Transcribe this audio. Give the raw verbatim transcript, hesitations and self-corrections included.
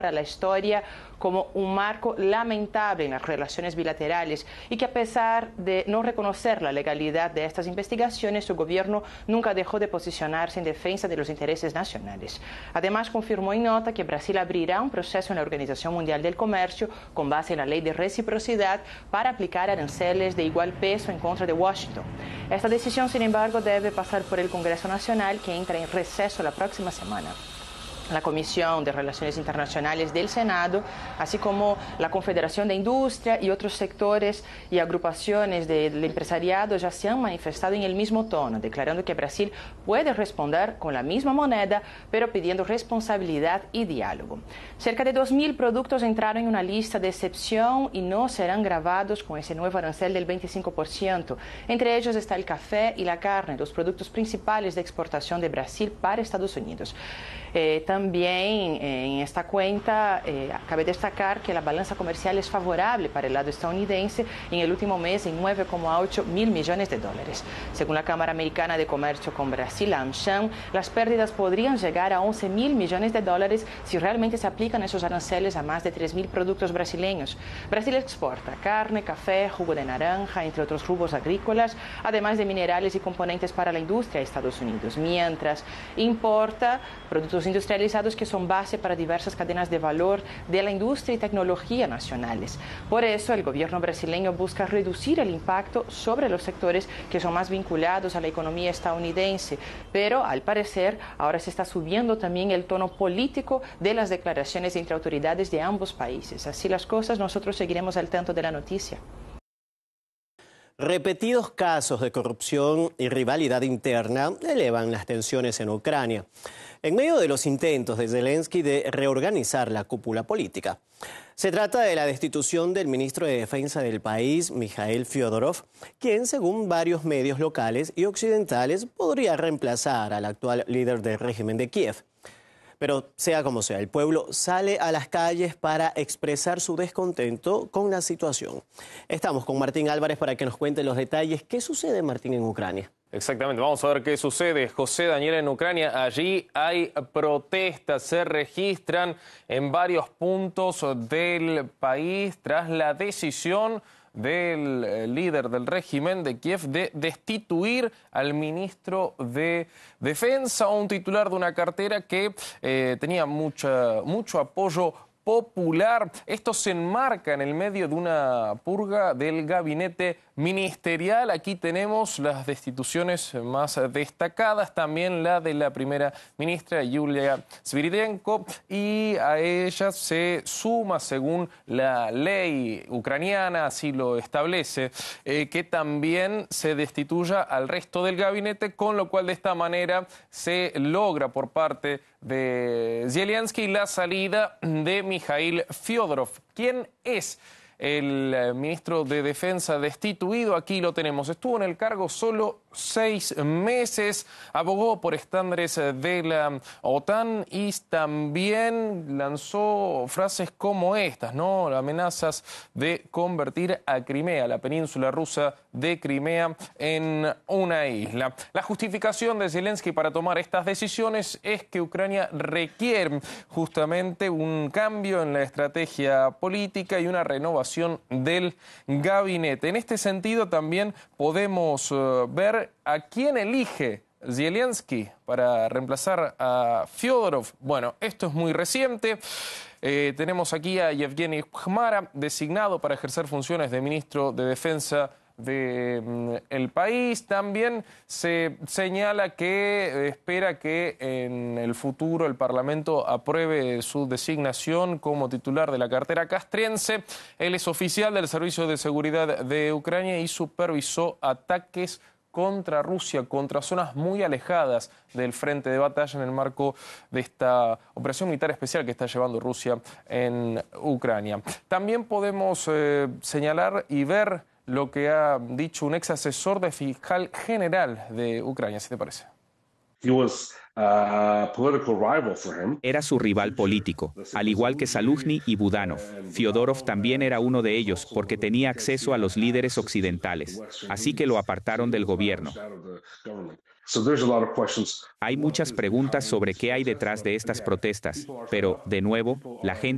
para la historia como un marco lamentable en las relaciones bilaterales y que a pesar de no reconocer la legalidad de estas investigaciones, su gobierno nunca dejó de posicionarse en defensa de los intereses nacionales. Además, confirmó en nota que Brasil abrirá un proceso en la Organización Mundial del Comercio con base en la ley de reciprocidad para aplicar aranceles de igual peso en contra de Washington. Esta decisión, sin embargo, debe pasar por el Congreso Nacional, que entra en receso la próxima semana. La Comisión de Relaciones Internacionales del Senado, así como la Confederación de Industria y otros sectores y agrupaciones del empresariado ya se han manifestado en el mismo tono, declarando que Brasil puede responder con la misma moneda, pero pidiendo responsabilidad y diálogo. Cerca de dos mil productos entraron en una lista de excepción y no serán gravados con ese nuevo arancel del veinticinco por ciento. Entre ellos está el café y la carne, los productos principales de exportación de Brasil para Estados Unidos. Eh, también eh, en esta cuenta eh, cabe destacar que la balanza comercial es favorable para el lado estadounidense en el último mes en nueve coma ocho mil millones de dólares. Según la Cámara Americana de Comercio con Brasil, la AmCham, las pérdidas podrían llegar a once mil millones de dólares si realmente se aplican esos aranceles a más de tres mil productos brasileños. Brasil exporta carne, café, jugo de naranja, entre otros rubros agrícolas, además de minerales y componentes para la industria de Estados Unidos, mientras importa productos industrializados que son base para diversas cadenas de valor de la industria y tecnología nacionales. Por eso, el gobierno brasileño busca reducir el impacto sobre los sectores que son más vinculados a la economía estadounidense, pero al parecer ahora se está subiendo también el tono político de las declaraciones entre autoridades de ambos países. Así las cosas, nosotros seguiremos al tanto de la noticia. Repetidos casos de corrupción y rivalidad interna elevan las tensiones en Ucrania, en medio de los intentos de Zelensky de reorganizar la cúpula política. Se trata de la destitución del ministro de Defensa del país, Mikhail Fyodorov, quien, según varios medios locales y occidentales, podría reemplazar al actual líder del régimen de Kiev. Pero sea como sea, el pueblo sale a las calles para expresar su descontento con la situación. Estamos con Martín Álvarez para que nos cuente los detalles. ¿Qué sucede, Martín, en Ucrania? Exactamente, vamos a ver qué sucede. José Daniel, en Ucrania, allí hay protestas, se registran en varios puntos del país tras la decisión del líder del régimen de Kiev de destituir al ministro de Defensa, un titular de una cartera que eh, tenía mucha, mucho apoyo popular. Esto se enmarca en el medio de una purga del gabinete ministerial. Aquí tenemos las destituciones más destacadas, también la de la primera ministra Yulia Sviridenko, y a ella se suma, según la ley ucraniana, así lo establece, eh, que también se destituya al resto del gabinete, con lo cual de esta manera se logra por parte de Zelensky la salida de Mikhail Fyodorov. ¿Quién es el ministro de Defensa destituido? Aquí lo tenemos. Estuvo en el cargo solo seis meses, abogó por estándares de la OTAN y también lanzó frases como estas, ¿no? Amenazas de convertir a Crimea, la península rusa de Crimea, en una isla. La justificación de Zelensky para tomar estas decisiones es que Ucrania requiere justamente un cambio en la estrategia política y una renovación del gabinete. En este sentido también podemos uh, ver a quién elige Zelensky para reemplazar a Fyodorov. Bueno, esto es muy reciente. Eh, tenemos aquí a Yevgeny Khmara, designado para ejercer funciones de ministro de Defensa del de, país. También se señala que espera que en el futuro el Parlamento apruebe su designación como titular de la cartera castrense. Él es oficial del Servicio de Seguridad de Ucrania y supervisó ataques contra Rusia, contra zonas muy alejadas del frente de batalla en el marco de esta operación militar especial que está llevando Rusia en Ucrania. También podemos eh, señalar y ver lo que ha dicho un ex asesor de fiscal general de Ucrania, si te parece. Era su rival político, al igual que Zaluzhny y Budanov. Fyodorov también era uno de ellos porque tenía acceso a los líderes occidentales, así que lo apartaron del gobierno. Hay muchas preguntas sobre qué hay detrás de estas protestas, pero, de nuevo, la gente